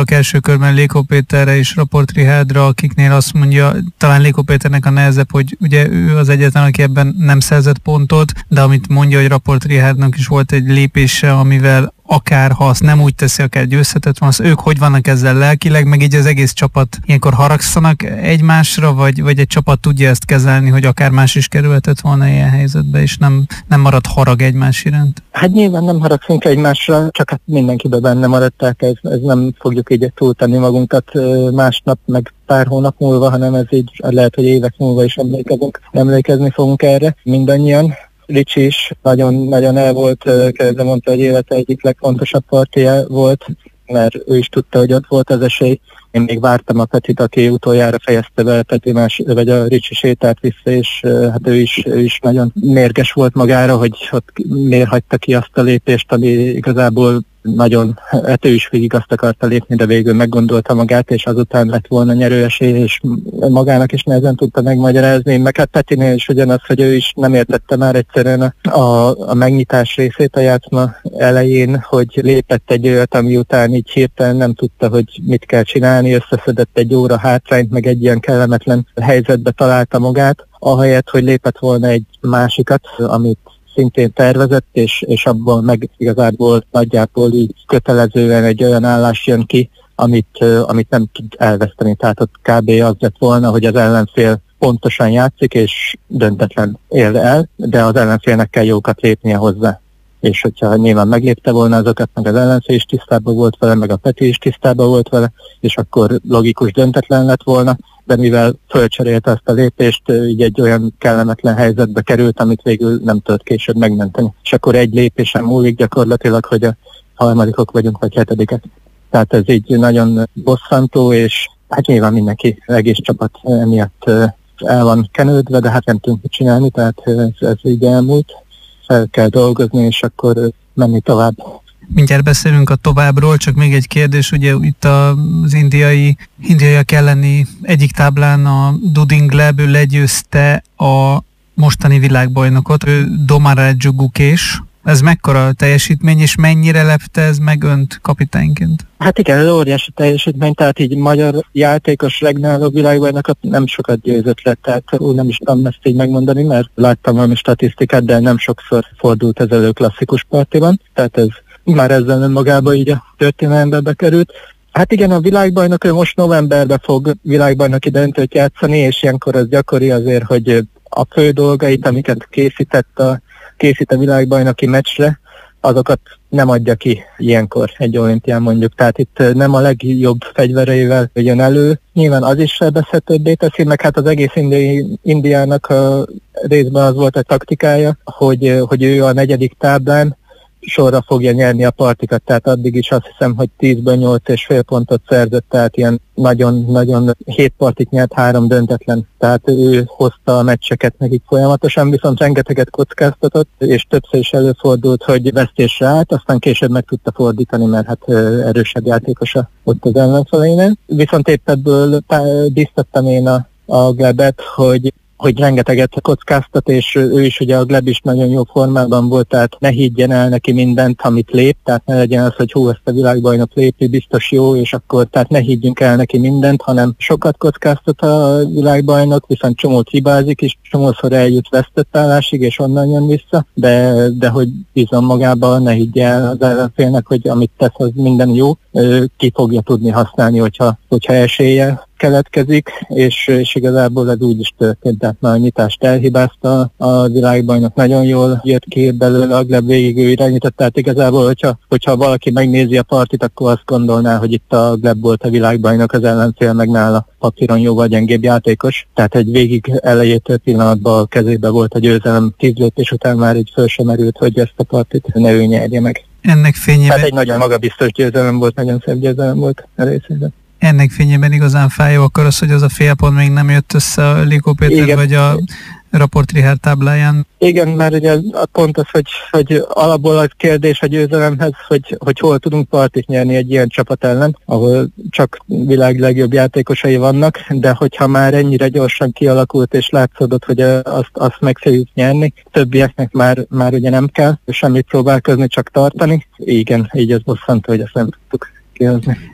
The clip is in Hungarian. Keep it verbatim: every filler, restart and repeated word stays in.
gondolok első körben Lékó Péterre és Raport Richárdra, akiknél azt mondja, talán Lékó Péternek a nehezebb, hogy ugye ő az egyetlen, aki ebben nem szerzett pontot, de amit mondja, hogy Raport Richárdnak is volt egy lépése, amivel akár ha azt nem úgy teszi, akár győzhetett van, az ők hogy vannak ezzel lelkileg, meg így az egész csapat ilyenkor haragszanak egymásra, vagy, vagy egy csapat tudja ezt kezelni, hogy akár más is kerülhetett volna ilyen helyzetbe, és nem, nem marad harag egymás iránt? Hát nyilván nem haragszunk egymásra, csak hát mindenkiben benne maradták, ez, ez nem fogjuk így túltenni magunkat másnap, meg pár hónap múlva, hanem ez így lehet, hogy évek múlva is emlékezünk, emlékezni fogunk erre mindannyian. Ricsi is nagyon-nagyon el volt, kezdve mondta, hogy élete egyik legfontosabb partija volt, mert ő is tudta, hogy ott volt az esély. Én még vártam a Petit, aki utoljára fejezte be, Peti más, vagy a Ricsi sétált vissza, és hát ő is, ő is nagyon mérges volt magára, hogy ott miért hagyta ki azt a lépést, ami igazából nagyon, hát ő is végig azt akarta lépni, de végül meggondolta magát, és azután lett volna nyerőesély, és magának is nehezen tudta megmagyarázni. Meg hát Petinél is ugyanaz, hogy ő is nem értette már egyszerűen a, a, a megnyitás részét a játszma elején, hogy lépett egy olyat, ami után így hirtelen nem tudta, hogy mit kell csinálni, összeszedett egy óra hátrányt, meg egy ilyen kellemetlen helyzetbe találta magát, ahelyett, hogy lépett volna egy másikat, amit szintén tervezett, és, és abból meg igazából nagyjából így kötelezően egy olyan állás jön ki, amit, amit nem tud elveszteni. Tehát ott kb. Az lett volna, hogy az ellenfél pontosan játszik, és döntetlen él el, de az ellenfélnek kell jókat lépnie hozzá. És hogyha nyilván meglépte volna azokat, meg az ellenfél is tisztában volt vele, meg a Peti is tisztában volt vele, és akkor logikus döntetlen lett volna, de mivel fölcserélte azt a lépést, így egy olyan kellemetlen helyzetbe került, amit végül nem tudott később megmenteni. És akkor egy lépésen múlik gyakorlatilag, hogy a harmadikok vagyunk, vagy hetedikek. Tehát ez így nagyon bosszantó, és hát nyilván mindenki, egész csapat emiatt el van kenődve, de hát nem tudunk mit csinálni, tehát ez, ez így elmúlt. Fel kell dolgozni, és akkor menni tovább. Mindjárt beszélünk a továbbról, csak még egy kérdés, ugye itt az indiai, indiaiak elleni egyik táblán a Duding Gleb, ő legyőzte a mostani világbajnokot, ő Domaraju Gukesh. Ez mekkora teljesítmény, és mennyire lepte ez meg önt kapitányként? Hát igen, ez óriási teljesítmény, tehát így magyar játékos legnagyobb világbajnokot nem sokat győzött le, tehát úgy nem is tudom ezt így megmondani, mert láttam valami statisztikát, de nem sokszor fordult ez elő klasszikus partiban, tehát ez már ezzel önmagában így a történelembe bekerült. Hát igen, a világbajnok ő most novemberben fog világbajnoki döntőt játszani, és ilyenkor az gyakori azért, hogy a fő dolgait, amiket készített a, készít a világbajnoki meccsre, azokat nem adja ki ilyenkor egy olimpián mondjuk. Tehát itt nem a legjobb fegyvereivel jön elő. Nyilván az is sebezhetőbbé teszi, meg hát az egész indi, Indiának a részben az volt a taktikája, hogy, hogy ő a negyedik táblán sorra fogja nyerni a partikat, tehát addig is azt hiszem, hogy tízből nyolc és fél pontot szerzett, tehát ilyen nagyon-nagyon hét partit nyert, három döntetlen, tehát ő hozta a meccseket nekik folyamatosan, viszont rengeteget kockáztatott, és többször is előfordult, hogy vesztésre állt, aztán később meg tudta fordítani, mert hát erősebb játékosa ott az ellenfelénél. Viszont épp ebből biztattam én a, a Glebet, hogy hogy rengeteget kockáztat, és ő is ugye a Gleb is nagyon jó formában volt, tehát ne higgyen el neki mindent, amit lép, tehát ne legyen az, hogy hú, ezt a világbajnok lépi, biztos jó, és akkor tehát ne higgyünk el neki mindent, hanem sokat kockáztat a világbajnok, viszont csomót hibázik, és csomószor eljut vesztett állásig, és onnan jön vissza, de, de hogy bízom magában, ne higgye el az ellenfélnek, hogy amit tesz, az minden jó, ki fogja tudni használni, hogyha, hogyha esélye keletkezik, és, és igazából ez úgy is történt, tehát már a nyitást elhibázta, a világbajnok nagyon jól jött ki belőle, a Gleb végig ő irányított, tehát igazából, hogyha, hogyha valaki megnézi a partit, akkor azt gondolná, hogy itt a Gleb volt a világbajnok, az ellenfél meg nála papíron jóval gyengébb játékos, tehát egy végig elejétől pillanatban a kezébe volt a győzelem, tíz lépés után már így föl sem merült, hogy ezt a partit ne ő nyerje meg. Ennek fényében... Tehát egy nagyon magabiztos győzelem volt, nagyon szép győzelem volt a részében. Ennek fényében igazán fájó akkor az, hogy az a fél pont még nem jött össze a Lékó Péter, igen, vagy a Raport Richárd tábláján. Igen, mert ugye a pont az, hogy, hogy alapból a kérdés a győzelemhez, hogy, hogy hol tudunk partit nyerni egy ilyen csapat ellen, ahol csak világ legjobb játékosai vannak, de hogyha már ennyire gyorsan kialakult és látszódott, hogy azt, azt meg fogjuk nyerni, többieknek már, már ugye nem kell semmit próbálkozni, csak tartani. Igen, így az bosszantó, hogy ezt nem tudtuk kihozni.